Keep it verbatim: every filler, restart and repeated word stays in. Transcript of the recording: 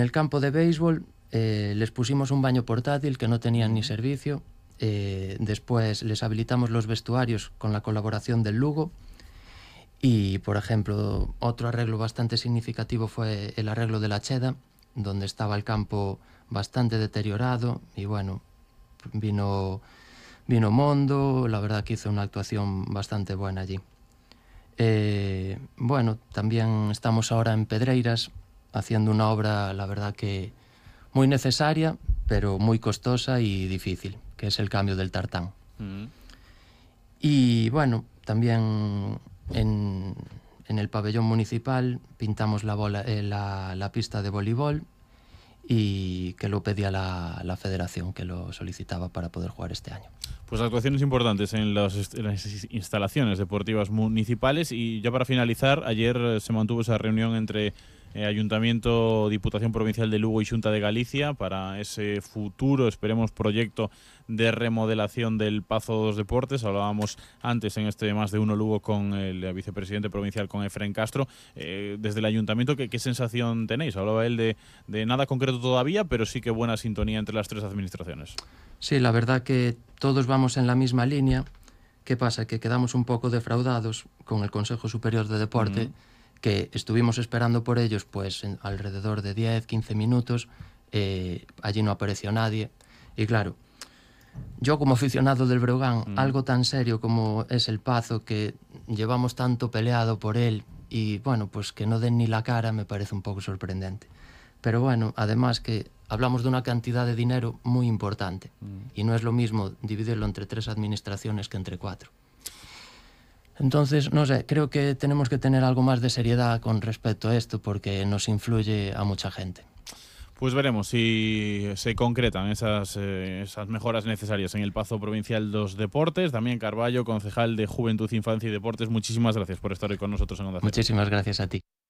el campo de béisbol eh, les pusimos un baño portátil que no tenían ni servicio. Eh, después les habilitamos los vestuarios con la colaboración del Lugo. Y, por ejemplo, otro arreglo bastante significativo fue el arreglo de la Cheda, donde estaba el campo bastante deteriorado y, bueno, vino, vino Mondo, la verdad que hizo una actuación bastante buena allí. Eh, bueno, también estamos ahora en Pedreiras haciendo una obra, la verdad que muy necesaria, pero muy costosa y difícil, que es el cambio del tartán. Mm. Y, bueno, también... En, en el pabellón municipal pintamos la, bola, eh, la, la pista de voleibol y que lo pedía la, la federación, que lo solicitaba para poder jugar este año. Pues actuaciones importantes en las, en las instalaciones deportivas municipales. Y ya para finalizar, ayer se mantuvo esa reunión entre eh, Ayuntamiento, Diputación Provincial de Lugo y Xunta de Galicia para ese futuro, esperemos, proyecto de remodelación del Pazo dos Deportes. Hablábamos antes en este Más de Uno Lugo con el vicepresidente provincial, con Efrén Castro. Eh, desde el Ayuntamiento, ¿qué, qué sensación tenéis? Hablaba él de, de nada concreto todavía, pero sí que buena sintonía entre las tres administraciones. Sí, la verdad que todos vamos en la misma línea. ¿Qué pasa? Que quedamos un poco defraudados con el Consejo Superior de Deporte, mm. que estuvimos esperando por ellos pues en alrededor de diez, quince minutos, eh, allí no apareció nadie. Y claro, yo como aficionado del Breogán, mm. algo tan serio como es el Pazo, que llevamos tanto peleado por él, y bueno, pues que no den ni la cara, me parece un poco sorprendente. Pero bueno, además que hablamos de una cantidad de dinero muy importante mm. y no es lo mismo dividirlo entre tres administraciones que entre cuatro. Entonces, no sé, creo que tenemos que tener algo más de seriedad con respecto a esto porque nos influye a mucha gente. Pues veremos si se concretan esas, eh, esas mejoras necesarias en el Pazo Provincial dos Deportes. Damián Carballo, concejal de Juventud, Infancia y Deportes, muchísimas gracias por estar hoy con nosotros en Onda Cero. Muchísimas gracias a ti.